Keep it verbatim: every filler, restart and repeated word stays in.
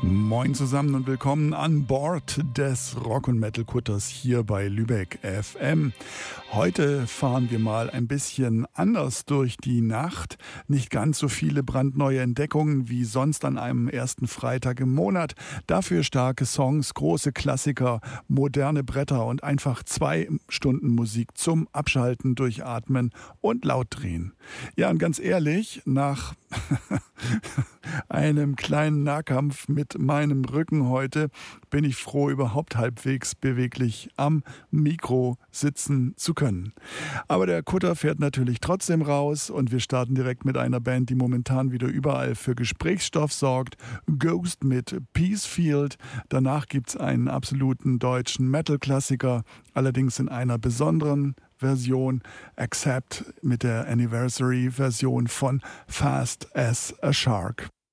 Moin zusammen und willkommen an Bord des Rock- und Metal-Kutters hier bei Lübeck F M. Heute fahren wir mal ein bisschen anders durch die Nacht. Nicht ganz so viele brandneue Entdeckungen wie sonst an einem ersten Freitag im Monat. Dafür starke Songs, große Klassiker, moderne Bretter und einfach zwei Stunden Musik zum Abschalten, Durchatmen und laut drehen. Ja, und ganz ehrlich, nach einem kleinen Nahkampf mit meinem Rücken heute bin ich froh, überhaupt halbwegs beweglich am Mikro sitzen zu können. Aber der Kutter fährt natürlich trotzdem raus und wir starten direkt mit einer Band, die momentan wieder überall für Gesprächsstoff sorgt. Ghost mit Peacefield. Danach gibt's einen absoluten deutschen Metal-Klassiker, allerdings in einer besonderen Version, Accept mit der Anniversary-Version von Fast as a Shark.